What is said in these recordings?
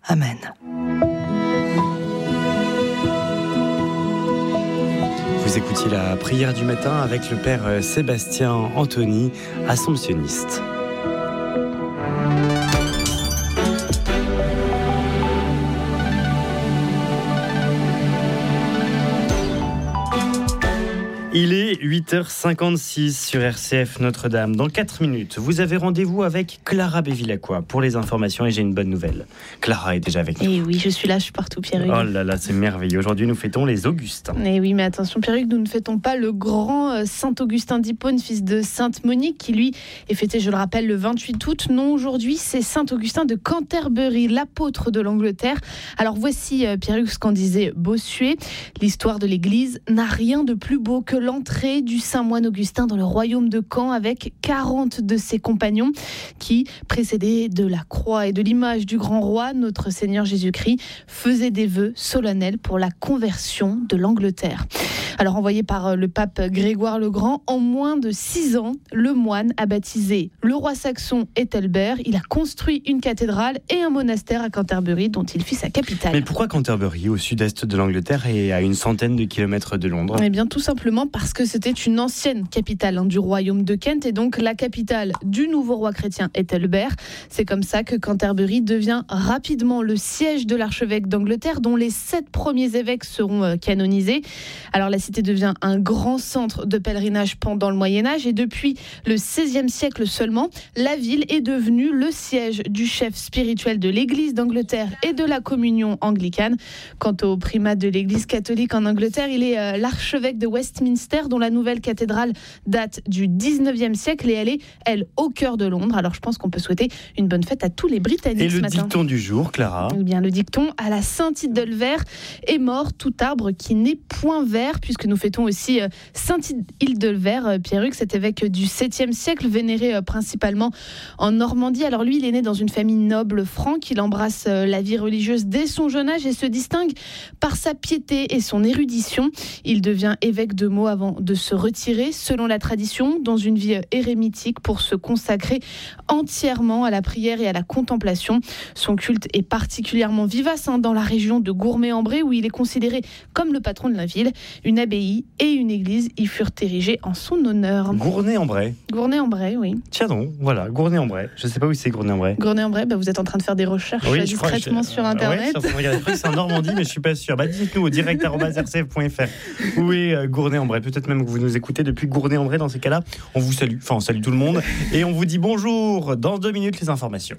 Amen. Vous écoutiez la prière du matin avec le Père Sébastien Anthony, assomptionniste. Il est 8h56 sur RCF Notre-Dame. Dans 4 minutes, vous avez rendez-vous avec Clara Bévilacqua pour les informations et j'ai une bonne nouvelle. Clara est déjà avec nous. Et oui, je suis là, je suis partout, Pierre-Hugues. Oh là là, c'est merveilleux. Aujourd'hui, nous fêtons les Augustins. Et oui, mais attention, Pierre-Hugues, nous ne fêtons pas le grand Saint-Augustin d'Hippone, fils de Sainte-Monique, qui lui est fêté, je le rappelle, le 28 août. Non, aujourd'hui, c'est Saint-Augustin de Canterbury, l'apôtre de l'Angleterre. Alors voici, Pierre-Hugues, ce qu'en disait Bossuet. L'histoire de l'Église n'a rien de plus beau que l'entrée du saint moine Augustin dans le royaume de Caen avec 40 de ses compagnons qui, précédés de la croix et de l'image du grand roi, notre Seigneur Jésus-Christ, faisaient des vœux solennels pour la conversion de l'Angleterre. Alors envoyé par le pape Grégoire le Grand, en moins de 6 ans, le moine a baptisé le roi saxon Ethelbert. Il a construit une cathédrale et un monastère à Canterbury dont il fit sa capitale. Mais pourquoi Canterbury, au sud-est de l'Angleterre et à une centaine de kilomètres de Londres ? Eh bien tout simplement parce que c'était une ancienne capitale du royaume de Kent et donc la capitale du nouveau roi chrétien Ethelbert. C'est comme ça que Canterbury devient rapidement le siège de l'archevêque d'Angleterre dont les 7 premiers évêques seront canonisés. Alors la cité devient un grand centre de pèlerinage pendant le Moyen-Âge et depuis le XVIe siècle seulement, la ville est devenue le siège du chef spirituel de l'Église d'Angleterre et de la communion anglicane. Quant au primat de l'Église catholique en Angleterre, il est l'archevêque de Westminster dont la nouvelle cathédrale date du 19e siècle et elle est, au cœur de Londres. Alors je pense qu'on peut souhaiter une bonne fête à tous les Britanniques ce matin. Et le dicton du jour, Clara ? Eh bien, le dicton à la Saint-Hildeverdt est mort tout arbre qui n'est point vert, puisque nous fêtons aussi Saint-Hildeverdt, Pierre-Hugues, cet évêque du 7e siècle, vénéré principalement en Normandie. Alors lui, il est né dans une famille noble franque, il embrasse la vie religieuse dès son jeune âge et se distingue par sa piété et son érudition. Il devient évêque de Meaux avant de se retirer, selon la tradition, dans une vie érémitique pour se consacrer entièrement à la prière et à la contemplation. Son culte est particulièrement vivace dans la région de Gournay-en-Bray où il est considéré comme le patron de la ville. Une abbaye et une église y furent érigées en son honneur. Gournay-en-Bray. Gournay-en-Bray, oui. Tiens donc, voilà, Gournay-en-Bray. Je ne sais pas où c'est Gournay-en-Bray. Gournay-en-Bray, vous êtes en train de faire des recherches discrètement sur Internet. Oui, je crois que c'est en Normandie, mais je ne suis pas sûr. Dites-nous au direct@rcf.fr où est Gournay-en-Bray. Peut-être même que vous nous écoutez depuis Gournay-en-Bray. Dans ces cas-là, on vous salue. Enfin, on salue tout le monde. Et on vous dit bonjour. Dans 2 minutes, les informations.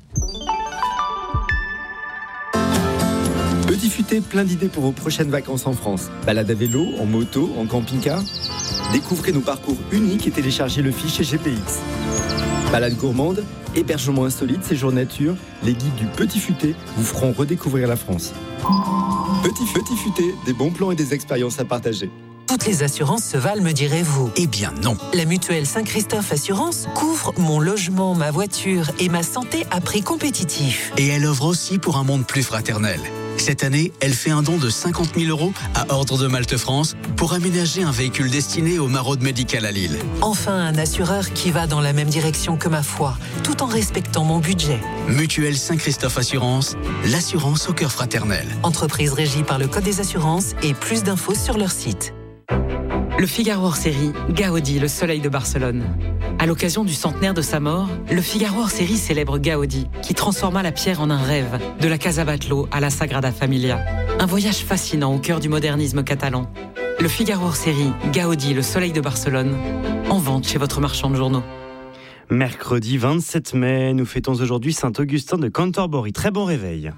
Petit Futé, plein d'idées pour vos prochaines vacances en France. Balade à vélo, en moto, en camping-car. Découvrez nos parcours uniques et téléchargez le fichier GPX. Balade gourmande, hébergement insolite, séjour nature, les guides du Petit Futé vous feront redécouvrir la France. Petit Futé, des bons plans et des expériences à partager. Toutes les assurances se valent, me direz-vous. Eh bien non. La mutuelle Saint-Christophe Assurance couvre mon logement, ma voiture et ma santé à prix compétitif. Et elle œuvre aussi pour un monde plus fraternel. Cette année, elle fait un don de 50 000 € à Ordre de Malte France pour aménager un véhicule destiné aux maraudes médicales à Lille. Enfin, un assureur qui va dans la même direction que ma foi, tout en respectant mon budget. Mutuelle Saint-Christophe Assurance, l'assurance au cœur fraternel. Entreprise régie par le Code des assurances et plus d'infos sur leur site. Le Figaro hors série, Gaudi, le soleil de Barcelone. À l'occasion du centenaire de sa mort, le Figaro hors série célèbre Gaudi, qui transforma la pierre en un rêve, de la Casa Batlló à la Sagrada Familia. Un voyage fascinant au cœur du modernisme catalan. Le Figaro hors série, Gaudi, le soleil de Barcelone, en vente chez votre marchand de journaux. Mercredi 27 mai, nous fêtons aujourd'hui Saint-Augustin de Canterbury. Très bon réveil.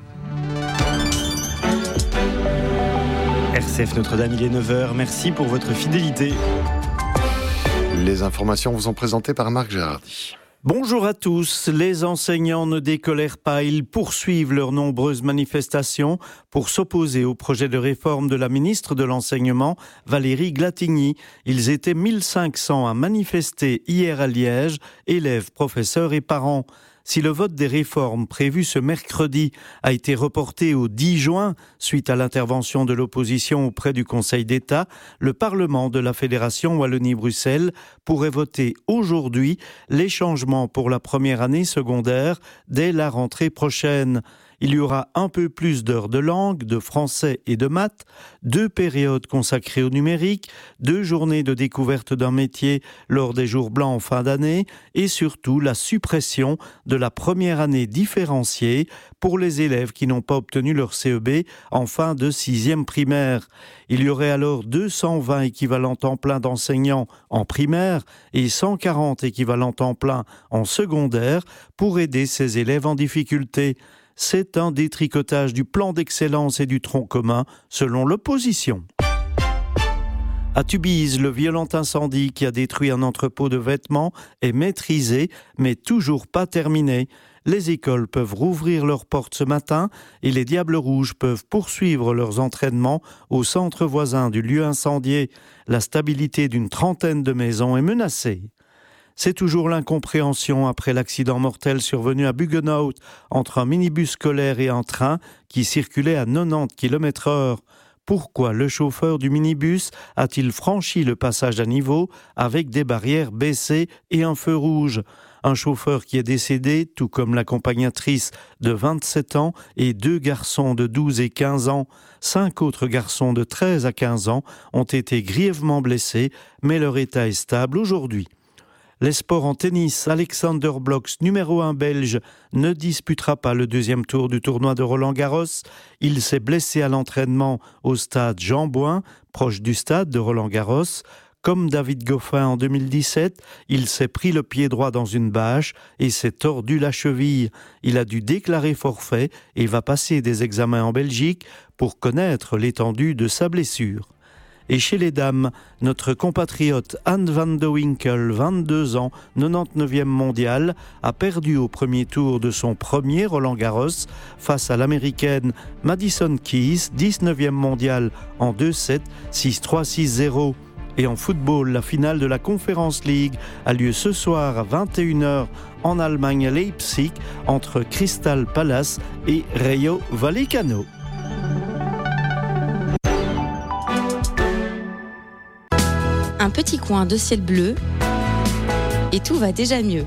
RCF Notre-Dame, il est 9h. Merci pour votre fidélité. Les informations vous sont présentées par Marc Gérardi. Bonjour à tous. Les enseignants ne décolèrent pas. Ils poursuivent leurs nombreuses manifestations pour s'opposer au projet de réforme de la ministre de l'Enseignement, Valérie Glatigny. Ils étaient 1500 à manifester hier à Liège, élèves, professeurs et parents. Si le vote des réformes prévues ce mercredi a été reporté au 10 juin, suite à l'intervention de l'opposition auprès du Conseil d'État, le Parlement de la Fédération Wallonie-Bruxelles pourrait voter aujourd'hui les changements pour la première année secondaire dès la rentrée prochaine. Il y aura un peu plus d'heures de langue, de français et de maths, 2 périodes consacrées au numérique, 2 journées de découverte d'un métier lors des jours blancs en fin d'année et surtout la suppression de la première année différenciée pour les élèves qui n'ont pas obtenu leur CEB en fin de 6e primaire. Il y aurait alors 220 équivalents temps plein d'enseignants en primaire et 140 équivalents temps plein en secondaire pour aider ces élèves en difficulté. C'est un détricotage du plan d'excellence et du tronc commun selon l'opposition. À Tubize, le violent incendie qui a détruit un entrepôt de vêtements est maîtrisé, mais toujours pas terminé. Les écoles peuvent rouvrir leurs portes ce matin et les Diables Rouges peuvent poursuivre leurs entraînements au centre voisin du lieu incendié. La stabilité d'une trentaine de maisons est menacée. C'est toujours l'incompréhension après l'accident mortel survenu à Buggenhout entre un minibus scolaire et un train qui circulait à 90 km/h. Pourquoi le chauffeur du minibus a-t-il franchi le passage à niveau avec des barrières baissées et un feu rouge ? Un chauffeur qui est décédé, tout comme l'accompagnatrice de 27 ans et 2 garçons de 12 et 15 ans. 5 autres garçons de 13 à 15 ans ont été grièvement blessés, mais leur état est stable aujourd'hui. Les sports en tennis, Alexander Blocks, numéro 1 belge, ne disputera pas le 2e tour du tournoi de Roland-Garros. Il s'est blessé à l'entraînement au stade Jean Bouin, proche du stade de Roland-Garros. Comme David Goffin en 2017, il s'est pris le pied droit dans une bâche et s'est tordu la cheville. Il a dû déclarer forfait et va passer des examens en Belgique pour connaître l'étendue de sa blessure. Et chez les dames, notre compatriote Anne van de Winkel, 22 ans, 99e mondiale, a perdu au premier tour de son premier Roland-Garros face à l'américaine Madison Keys, 19e mondiale en 2-7, 6-3, 6-0. Et en football, la finale de la Conference League a lieu ce soir à 21h en Allemagne à Leipzig entre Crystal Palace et Rayo Vallecano. Un petit coin de ciel bleu et tout va déjà mieux.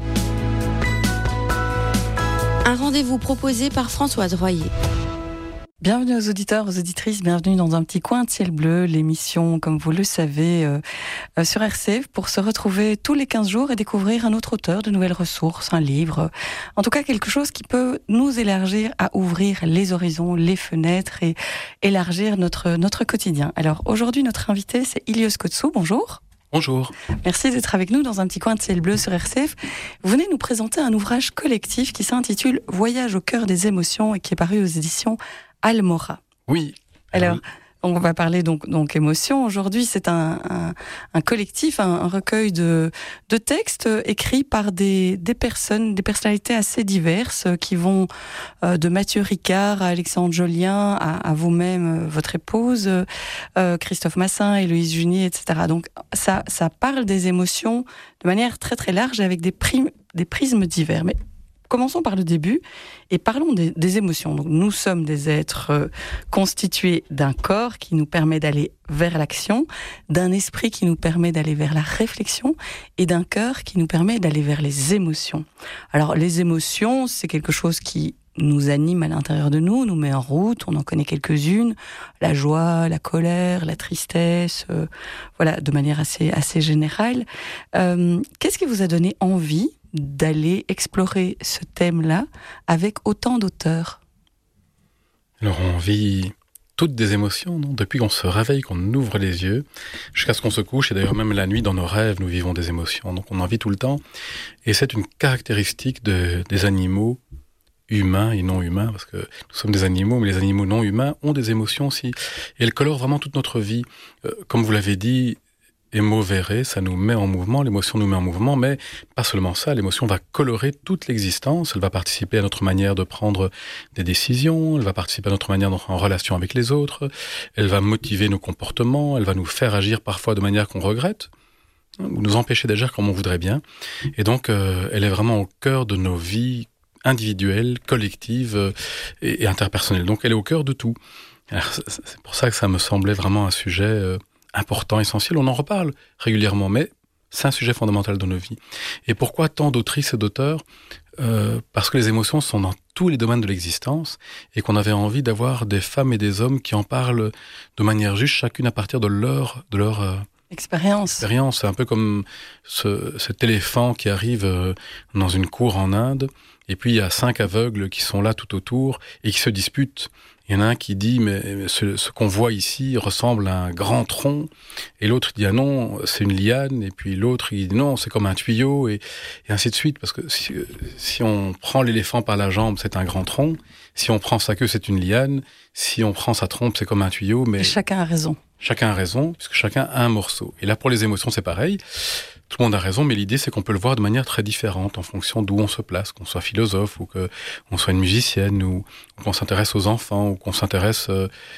Un rendez-vous proposé par Françoise Royer. Bienvenue aux auditeurs, aux auditrices, bienvenue dans un petit coin de ciel bleu, l'émission, comme vous le savez, sur RCF, pour se retrouver tous les 15 jours et découvrir un autre auteur, de nouvelles ressources, un livre, en tout cas quelque chose qui peut nous élargir à ouvrir les horizons, les fenêtres et élargir notre quotidien. Alors aujourd'hui, notre invité, c'est Ilios Kotsou, bonjour. Bonjour. Merci d'être avec nous dans un petit coin de ciel bleu sur RCF. Vous venez nous présenter un ouvrage collectif qui s'intitule « Voyage au cœur des émotions » et qui est paru aux éditions Almora. Oui. Alors, on va parler donc émotion. Aujourd'hui, c'est un collectif, un recueil de textes écrits par des personnes, des personnalités assez diverses qui vont de Mathieu Ricard à Alexandre Jolien, à vous-même, votre épouse, Christophe Massin, Héloïse Junier, etc. Donc, ça parle des émotions de manière très très large avec des prismes divers. Mais commençons par le début et parlons des émotions. Donc, nous sommes des êtres constitués d'un corps qui nous permet d'aller vers l'action, d'un esprit qui nous permet d'aller vers la réflexion et d'un cœur qui nous permet d'aller vers les émotions. Alors, les émotions, c'est quelque chose qui nous anime à l'intérieur de nous, nous met en route, on en connaît quelques-unes, la joie, la colère, la tristesse, voilà, de manière assez générale. Qu'est-ce qui vous a donné envie d'aller explorer ce thème-là avec autant d'auteurs? Alors on vit toutes des émotions, non ? Depuis qu'on se réveille, qu'on ouvre les yeux, jusqu'à ce qu'on se couche, et d'ailleurs même la nuit dans nos rêves, nous vivons des émotions. Donc on en vit tout le temps, et c'est une caractéristique des animaux humains et non humains, parce que nous sommes des animaux, mais les animaux non humains ont des émotions aussi, et elles colorent vraiment toute notre vie. Comme vous l'avez dit, émovere, ça nous met en mouvement, l'émotion nous met en mouvement, mais pas seulement ça, l'émotion va colorer toute l'existence, elle va participer à notre manière de prendre des décisions, elle va participer à notre manière d'entrer en relation avec les autres, elle va motiver nos comportements, elle va nous faire agir parfois de manière qu'on regrette, ou nous empêcher d'agir comme on voudrait bien, et donc elle est vraiment au cœur de nos vies individuelles, collectives et interpersonnelles, donc elle est au cœur de tout. Alors, c'est pour ça que ça me semblait vraiment un sujet important, essentiel. On en reparle régulièrement, mais c'est un sujet fondamental dans nos vies. Et pourquoi tant d'autrices et d'auteurs ? Parce que les émotions sont dans tous les domaines de l'existence et qu'on avait envie d'avoir des femmes et des hommes qui en parlent de manière juste, chacune à partir de leur expérience. C'est un peu comme cet éléphant qui arrive dans une cour en Inde et puis il y a 5 aveugles qui sont là tout autour et qui se disputent. Il y en a un qui dit, mais ce qu'on voit ici ressemble à un grand tronc. Et l'autre dit, ah non, c'est une liane. Et puis l'autre, il dit, non, c'est comme un tuyau. Et ainsi de suite. Parce que si on prend l'éléphant par la jambe, c'est un grand tronc. Si on prend sa queue, c'est une liane. Si on prend sa trompe, c'est comme un tuyau. Mais et chacun a raison. Chacun a raison, puisque chacun a un morceau. Et là, pour les émotions, c'est pareil. Tout le monde a raison, mais l'idée, c'est qu'on peut le voir de manière très différente en fonction d'où on se place, qu'on soit philosophe ou qu'on soit une musicienne ou qu'on s'intéresse aux enfants ou qu'on s'intéresse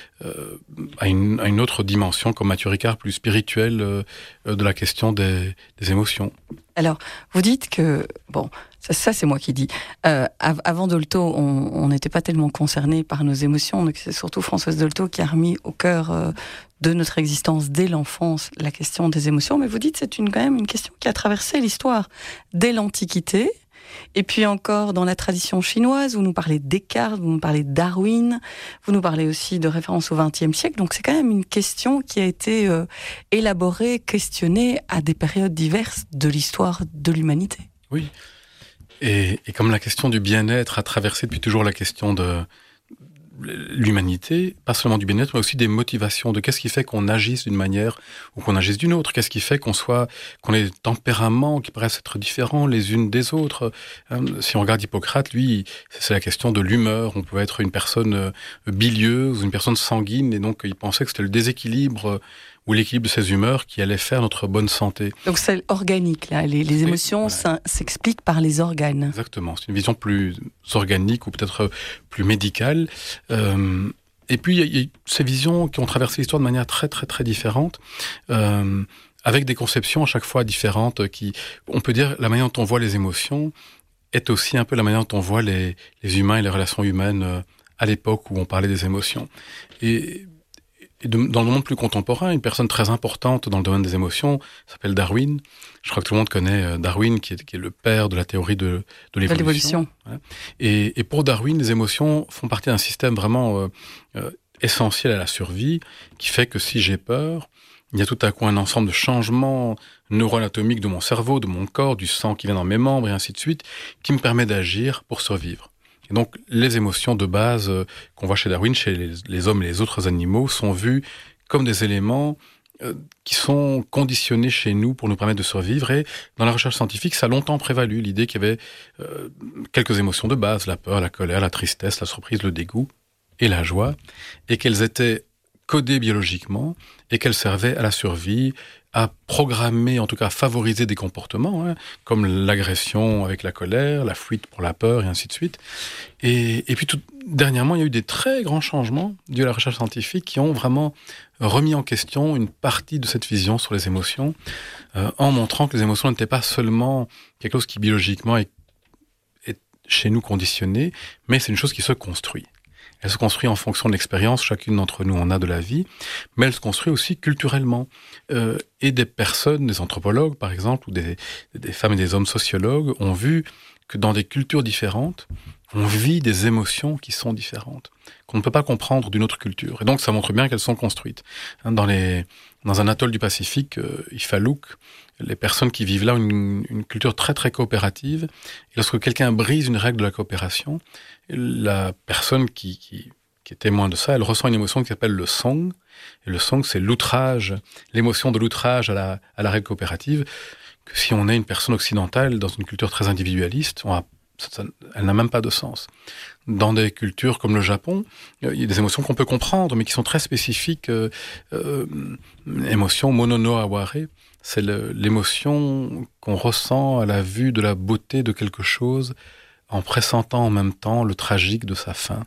à une autre dimension, comme Mathieu Ricard, plus spirituelle de la question des émotions. Alors, vous dites que, bon, ça c'est moi qui dis, avant Dolto, on n'était pas tellement concernés par nos émotions, donc c'est surtout Françoise Dolto qui a remis au cœur de notre existence dès l'enfance la question des émotions, mais vous dites que c'est quand même une question qui a traversé l'histoire dès l'Antiquité, et puis encore dans la tradition chinoise, vous nous parlez de Descartes, vous nous parlez de Darwin, vous nous parlez aussi de référence au XXe siècle, donc c'est quand même une question qui a été élaborée, questionnée à des périodes diverses de l'histoire de l'humanité. Oui, et comme la question du bien-être a traversé depuis toujours la question de l'humanité, pas seulement du bien-être, mais aussi des motivations, de qu'est-ce qui fait qu'on agisse d'une manière ou qu'on agisse d'une autre, qu'est-ce qui fait qu'on ait des tempéraments qui paraissent être différents les unes des autres. Si on regarde Hippocrate, lui, c'est la question de l'humeur. On pouvait être une personne bilieuse, une personne sanguine, et donc il pensait que c'était le déséquilibre ou l'équilibre de ces humeurs qui allait faire notre bonne santé. Donc c'est organique, là. Les émotions, oui, voilà, ça s'explique par les organes. Exactement. C'est une vision plus organique ou peut-être plus médicale. Et puis, il y a ces visions qui ont traversé l'histoire de manière très, très, très différente, avec des conceptions à chaque fois différentes. On peut dire, la manière dont on voit les émotions est aussi un peu la manière dont on voit les humains et les relations humaines à l'époque où on parlait des émotions. Et dans le monde plus contemporain, une personne très importante dans le domaine des émotions s'appelle Darwin. Je crois que tout le monde connaît Darwin, qui est le père de la théorie de l'évolution. Voilà. Et pour Darwin, les émotions font partie d'un système vraiment essentiel à la survie, qui fait que si j'ai peur, il y a tout à coup un ensemble de changements neuroanatomiques de mon cerveau, de mon corps, du sang qui vient dans mes membres, et ainsi de suite, qui me permet d'agir pour survivre. Et donc, les émotions de base qu'on voit chez Darwin, chez les hommes et les autres animaux, sont vues comme des éléments qui sont conditionnés chez nous pour nous permettre de survivre. Et dans la recherche scientifique, ça a longtemps prévalu l'idée qu'il y avait quelques émotions de base, la peur, la colère, la tristesse, la surprise, le dégoût et la joie, et qu'elles étaient codées biologiquement et qu'elles servaient à la survie, à programmer, en tout cas à favoriser des comportements, comme l'agression avec la colère, la fuite pour la peur, et ainsi de suite. Et puis dernièrement, il y a eu des très grands changements dus à la recherche scientifique qui ont vraiment remis en question une partie de cette vision sur les émotions, en montrant que les émotions n'étaient pas seulement quelque chose qui biologiquement est chez nous conditionné, mais c'est une chose qui se construit. Elle se construit en fonction de l'expérience, chacune d'entre nous en a de la vie, mais elle se construit aussi culturellement. Et des personnes, des anthropologues par exemple, ou des femmes et des hommes sociologues ont vu que dans des cultures différentes, on vit des émotions qui sont différentes, qu'on ne peut pas comprendre d'une autre culture. Et donc ça montre bien qu'elles sont construites. Dans un atoll du Pacifique, Ifaluk, les personnes qui vivent là ont une culture très très coopérative. Et lorsque quelqu'un brise une règle de la coopération, la personne qui est témoin de ça, elle ressent une émotion qui s'appelle le song. Et le song, c'est l'outrage, l'émotion de l'outrage à la règle coopérative. Que si on est une personne occidentale dans une culture très individualiste, elle n'a même pas de sens. Dans des cultures comme le Japon, il y a des émotions qu'on peut comprendre, mais qui sont très spécifiques. Émotion monono aware, c'est l'émotion qu'on ressent à la vue de la beauté de quelque chose, en pressentant en même temps le tragique de sa fin.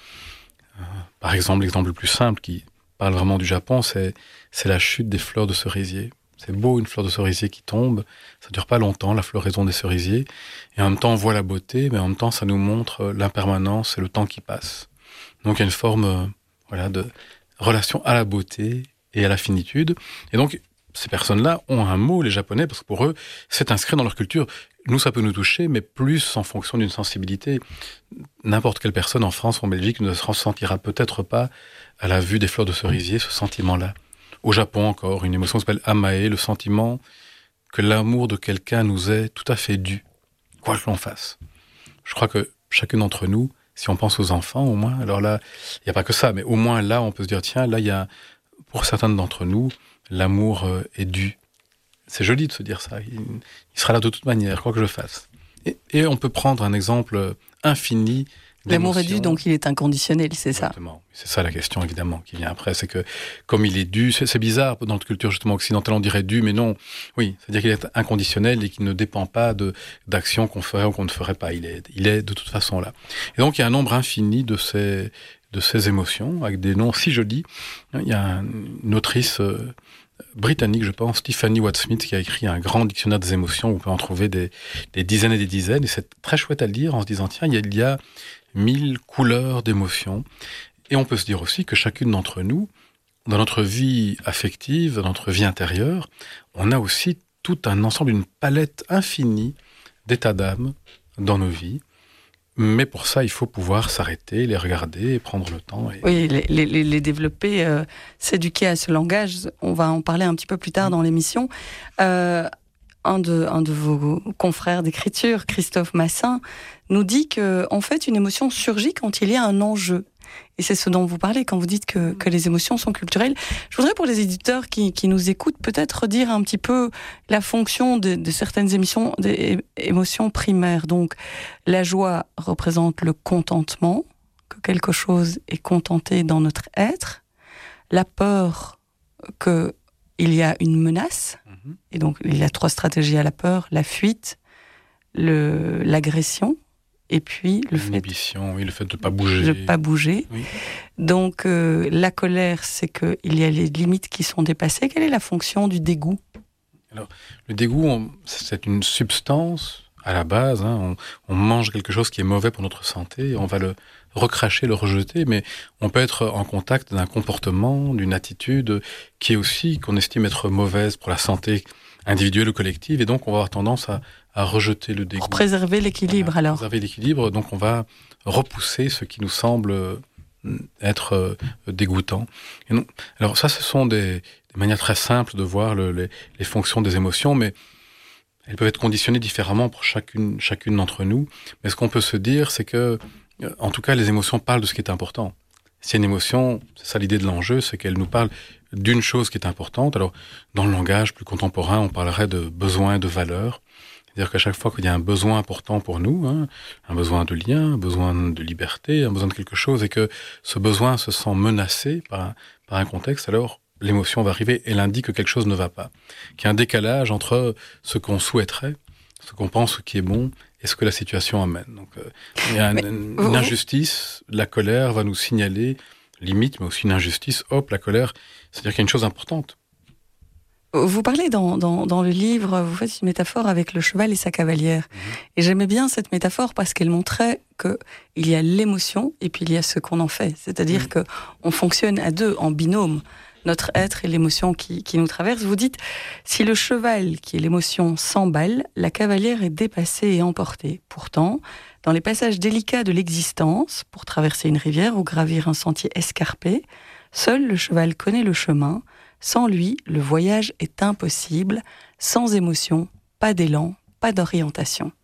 Par exemple, l'exemple le plus simple qui parle vraiment du Japon, c'est la chute des fleurs de cerisier. C'est beau, une fleur de cerisier qui tombe, ça dure pas longtemps, la floraison des cerisiers, et en même temps on voit la beauté, mais en même temps ça nous montre l'impermanence et le temps qui passe. Donc il y a une forme de relation à la beauté et à la finitude. Et donc ces personnes-là ont un mot, les Japonais, parce que pour eux, c'est inscrit dans leur culture. Nous, ça peut nous toucher, mais plus en fonction d'une sensibilité. N'importe quelle personne en France ou en Belgique ne se ressentira peut-être pas, à la vue des fleurs de cerisier, ce sentiment-là. Au Japon encore, une émotion s'appelle amae, le sentiment que l'amour de quelqu'un nous est tout à fait dû, quoi que l'on fasse. Je crois que chacun d'entre nous, si on pense aux enfants au moins, alors là, il n'y a pas que ça, mais au moins là, on peut se dire, tiens, là, il y a, pour certains d'entre nous, l'amour est dû. C'est joli de se dire ça. Il sera là de toute manière, quoi que je fasse. Et on peut prendre un exemple infini d'émotions. L'amour est dû, donc il est inconditionnel, c'est ça. Exactement. C'est ça la question, évidemment, qui vient après. C'est que, comme il est dû, c'est bizarre, dans notre culture justement occidentale, on dirait dû, mais non. Oui, c'est-à-dire qu'il est inconditionnel et qu'il ne dépend pas d'actions qu'on ferait ou qu'on ne ferait pas. Il est de toute façon là. Et donc, il y a un nombre infini de ces émotions, avec des noms si jolis. Il y a une autrice britannique, je pense, Tiffany Watt-Smith, qui a écrit un grand dictionnaire des émotions, où on peut en trouver des dizaines et des dizaines, et c'est très chouette à le lire en se disant, tiens, il y a 1000 couleurs d'émotions. Et on peut se dire aussi que chacune d'entre nous, dans notre vie affective, dans notre vie intérieure, on a aussi tout un ensemble, une palette infinie d'états d'âme dans nos vies. Mais pour ça, il faut pouvoir s'arrêter, les regarder et prendre le temps. Oui, les développer, s'éduquer à ce langage. On va en parler un petit peu plus tard dans l'émission. Un de vos confrères d'écriture, Christophe Massin, nous dit que, en fait, une émotion surgit quand il y a un enjeu. Et c'est ce dont vous parlez quand vous dites que les émotions sont culturelles. Je voudrais, pour les éditeurs qui nous écoutent, peut-être redire un petit peu la fonction de certaines émotions primaires. Donc, la joie représente le contentement, que quelque chose est contenté dans notre être. La peur, qu'il y a une menace. Et donc, il y a 3 stratégies à la peur: la fuite, l'agression, et puis le fait de ne pas bouger. Oui. Donc, la colère, c'est qu'il y a les limites qui sont dépassées. Quelle est la fonction du dégoût ? Alors, le dégoût, c'est une substance à la base. On mange quelque chose qui est mauvais pour notre santé, on va le recracher, le rejeter, mais on peut être en contact d'un comportement, d'une attitude qui est aussi, qu'on estime être mauvaise pour la santé individuelle ou collective, et donc on va avoir tendance à rejeter le dégoût. Pour préserver l'équilibre, alors. Préserver l'équilibre, donc on va repousser ce qui nous semble être dégoûtant. Et non, alors ça, ce sont des manières très simples de voir les fonctions des émotions, mais elles peuvent être conditionnées différemment pour chacune d'entre nous. Mais ce qu'on peut se dire, c'est que, en tout cas, les émotions parlent de ce qui est important. Si une émotion, c'est ça l'idée de l'enjeu, c'est qu'elle nous parle d'une chose qui est importante. Alors, dans le langage plus contemporain, on parlerait de besoin, de valeur. C'est-à-dire qu'à chaque fois qu'il y a un besoin important pour nous, un besoin de lien, un besoin de liberté, un besoin de quelque chose, et que ce besoin se sent menacé par un contexte, alors l'émotion va arriver et elle indique que quelque chose ne va pas. Qu'il y a un décalage entre ce qu'on souhaiterait, ce qu'on pense qui est bon, et ce que la situation amène. Donc, il y a une injustice, la colère va nous signaler limite, mais aussi une injustice. Hop, la colère, c'est-à-dire qu'il y a une chose importante. Vous parlez dans le livre, vous faites une métaphore avec le cheval et sa cavalière. Et j'aimais bien cette métaphore parce qu'elle montrait qu'il y a l'émotion et puis il y a ce qu'on en fait. C'est-à-dire qu'on fonctionne à deux, en binôme. Notre être et l'émotion qui nous traverse. Vous dites, si le cheval, qui est l'émotion, s'emballe, la cavalière est dépassée et emportée. Pourtant, dans les passages délicats de l'existence, pour traverser une rivière ou gravir un sentier escarpé, seul le cheval connaît le chemin. Sans lui, le voyage est impossible. Sans émotion, pas d'élan, pas d'orientation.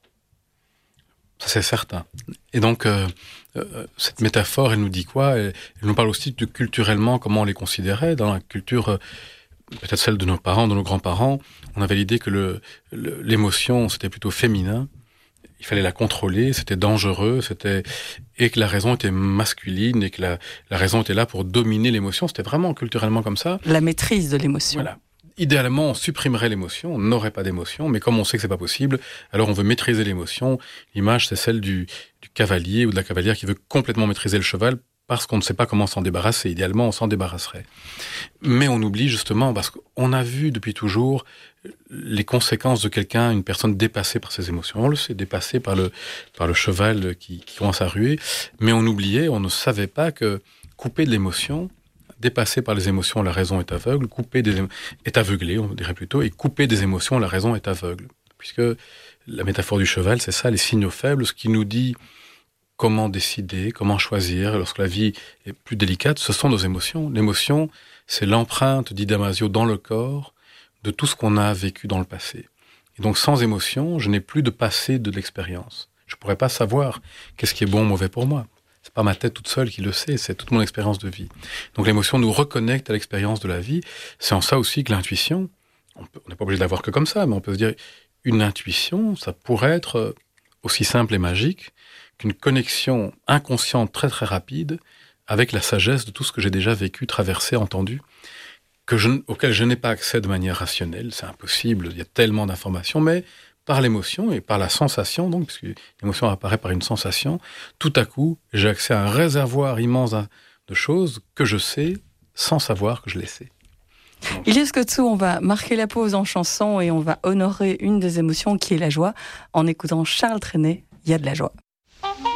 Ça, c'est certain. Et donc, cette métaphore, elle nous dit quoi ? Elle nous parle aussi de culturellement comment on les considérait. Dans la culture, peut-être celle de nos parents, de nos grands-parents, on avait l'idée que l'émotion, c'était plutôt féminin. Il fallait la contrôler, c'était dangereux, et que la raison était masculine, et que la raison était là pour dominer l'émotion. C'était vraiment culturellement comme ça. La maîtrise de l'émotion. Voilà. Idéalement, on supprimerait l'émotion, on n'aurait pas d'émotion, mais comme on sait que c'est pas possible, alors on veut maîtriser l'émotion. L'image, c'est celle du cavalier ou de la cavalière qui veut complètement maîtriser le cheval parce qu'on ne sait pas comment s'en débarrasser. Idéalement, on s'en débarrasserait. Mais on oublie justement, parce qu'on a vu depuis toujours les conséquences de quelqu'un, une personne dépassée par ses émotions. On le sait, dépassée par le cheval qui commence à ruer, mais on oubliait, on ne savait pas que couper de l'émotion, dépassé par les émotions, la raison est aveugle, est aveuglée, on dirait plutôt, et coupé des émotions, la raison est aveugle. Puisque la métaphore du cheval, c'est ça, les signaux faibles, ce qui nous dit comment décider, comment choisir, lorsque la vie est plus délicate, ce sont nos émotions. L'émotion, c'est l'empreinte, dit Damasio, dans le corps de tout ce qu'on a vécu dans le passé. Et donc, sans émotion, je n'ai plus de passé de l'expérience. Je ne pourrais pas savoir qu'est-ce qui est bon ou mauvais pour moi. C'est pas ma tête toute seule qui le sait, c'est toute mon expérience de vie. Donc, l'émotion nous reconnecte à l'expérience de la vie. C'est en ça aussi que l'intuition, on n'est pas obligé d'avoir que comme ça, mais on peut se dire, une intuition, ça pourrait être aussi simple et magique qu'une connexion inconsciente très très rapide avec la sagesse de tout ce que j'ai déjà vécu, traversé, entendu, auquel je n'ai pas accès de manière rationnelle. C'est impossible, il y a tellement d'informations, mais par l'émotion et par la sensation, donc, puisque l'émotion apparaît par une sensation, tout à coup, j'ai accès à un réservoir immense de choses que je sais sans savoir que je les sais. Ilias Kotsou, on va marquer la pause en chanson et on va honorer une des émotions qui est la joie en écoutant Charles Trenet, il y a de la joie.